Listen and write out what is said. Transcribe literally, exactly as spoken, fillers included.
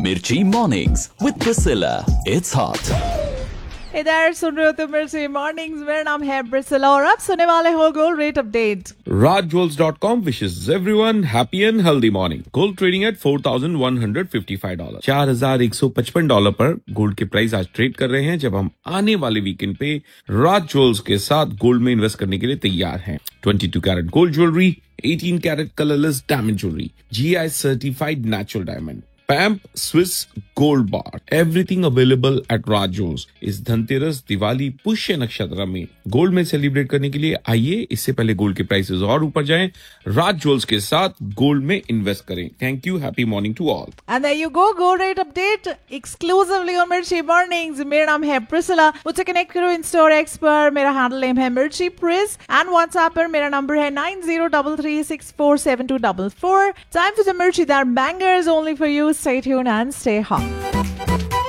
Mirchi Mornings with Priscilla. It's hot. Hey there, सुन रहे हो तो मिर्ची मॉर्निंग्स। मेरा नाम है ब्रिसिला और आप सुनने वाले हो gold rate update. raj jewels dot com wishes everyone happy and healthy morning. Gold trading at four thousand one hundred fifty-five dollars. चार हजार एक सौ पचपन डॉलर पर गोल्ड के प्राइस आज ट्रेड कर रहे हैं, जब हम आने वाले वीकेंड पे राज ज्वेल्स के साथ गोल्ड में इन्वेस्ट करने के लिए तैयार हैं। बाईस कैरेट गोल्ड ज्वेलरी, अठारह carat colourless diamond jewellery, GI certified natural diamond, पैम्प Swiss gold bar, everything available at Raj jewels. इस धनतेरस, दिवाली, पुष्य नक्षत्र में गोल्ड में सेलिब्रेट करने के लिए आइए। इससे पहले गोल्ड के प्राइसेस और ऊपर जाएं, राज ज्वेल्स के साथ गोल्ड में इन्वेस्ट करें। Thank you, happy morning to all. And there you go, gold rate update exclusively on मिर्ची मॉर्निंग्स। मेरा नाम है प्रिसिला। मुझे कनेक्ट करो इंस्टोर एक्स पर, मेरा हैंडल नेम है मिर्ची प्रिस, एंड व्हाट्सएप पर मेरा नंबर है nine zero three three six four seven to four four. Time for the मिर्ची that bangers only for you. Stay tuned and stay hot.